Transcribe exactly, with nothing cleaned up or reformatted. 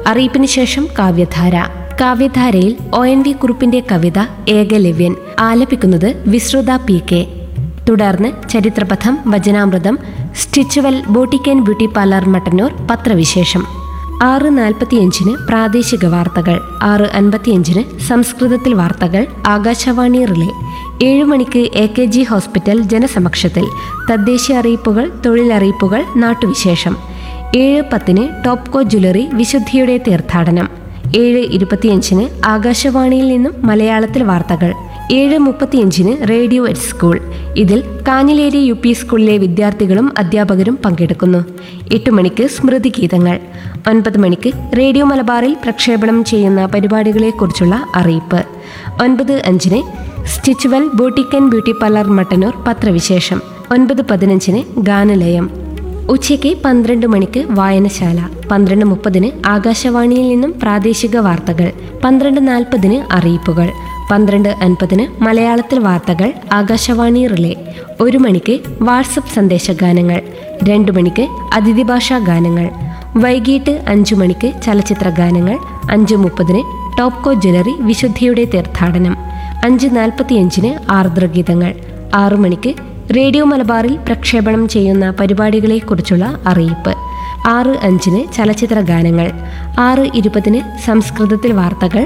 അറിയിപ്പിന് ശേഷം കാവ്യധാര. കാവ്യധാരയിൽ ഒ എൻ വി കുറുപ്പിന്റെ കവിത ഏകലവ്യൻ ആലപിക്കുന്നത് വിശ്രുത പി കെ. തുടർന്ന് ചരിത്രപഥം, വചനാമൃതം, സ്റ്റിച്ചുവൽ boutique and beauty parlour Mattannur, പത്രവിശേഷം. ആറ് നാൽപ്പത്തിയഞ്ചിന് പ്രാദേശിക വാർത്തകൾ. ആറ് അൻപത്തിയഞ്ചിന് സംസ്കൃതത്തിൽ വാർത്തകൾ, ആകാശവാണി റിലേ. ഏഴു മണിക്ക് എ കെ ജി ഹോസ്പിറ്റൽ ജനസമക്ഷത്തിൽ തദ്ദേശീയ അറിയിപ്പുകൾ, തൊഴിലറിയിപ്പുകൾ, നാട്ടുവിശേഷം. ഏഴ് പത്തിന് ടോപ്കോ ജ്വല്ലറി വിശുദ്ധിയുടെ തീർത്ഥാടനം. ഏഴ് ഇരുപത്തിയഞ്ചിന് ആകാശവാണിയിൽ നിന്നും മലയാളത്തിൽ വാർത്തകൾ. ഏഴ് മുപ്പത്തിയഞ്ചിന് റേഡിയോ എറ്റ് സ്കൂൾ. ഇതിൽ കാഞ്ഞിലേരി യു പി സ്കൂളിലെ വിദ്യാർത്ഥികളും അധ്യാപകരും പങ്കെടുക്കുന്നു. എട്ട് മണിക്ക് സ്മൃതി ഗീതങ്ങൾ. ഒൻപത് മണിക്ക് റേഡിയോ മലബാറിൽ പ്രക്ഷേപണം ചെയ്യുന്ന പരിപാടികളെക്കുറിച്ചുള്ള അറിയിപ്പ്. ഒൻപത് അഞ്ചിന് സ്റ്റിച്ചുവൽ boutique and beauty parlour Mattannur, പത്രവിശേഷം. ഒൻപത് പതിനഞ്ചിന് ഗാനലയം. ഉച്ചയ്ക്ക് പന്ത്രണ്ട് മണിക്ക് വായനശാല. പന്ത്രണ്ട് മുപ്പതിന് ആകാശവാണിയിൽ നിന്നും പ്രാദേശിക വാർത്തകൾ. പന്ത്രണ്ട് നാൽപ്പതിന് അറിയിപ്പുകൾ. പന്ത്രണ്ട് അൻപതിന് മലയാളത്തിൽ വാർത്തകൾ, ആകാശവാണി റിലേ. ഒരു മണിക്ക് വാട്സപ്പ് സന്ദേശഗാനങ്ങൾ. രണ്ടു മണിക്ക് അതിഥി ഭാഷാ ഗാനങ്ങൾ. വൈകിട്ട് അഞ്ചു മണിക്ക് ചലച്ചിത്ര ഗാനങ്ങൾ. അഞ്ച് മുപ്പതിന് ടോപ്കോ ജ്വല്ലറി വിശുദ്ധിയുടെ തീർത്ഥാടനം. അഞ്ച് നാൽപ്പത്തിയഞ്ചിന് ആർദ്രഗീതങ്ങൾ. ആറു മണിക്ക് റേഡിയോ മലബാറിൽ പ്രക്ഷേപണം ചെയ്യുന്ന പരിപാടികളെക്കുറിച്ചുള്ള അറിയിപ്പ്. ആറ് അഞ്ചിന് ചലച്ചിത്ര ഗാനങ്ങൾ. ആറ് ഇരുപതിന് സംസ്കൃതത്തിൽ വാർത്തകൾ,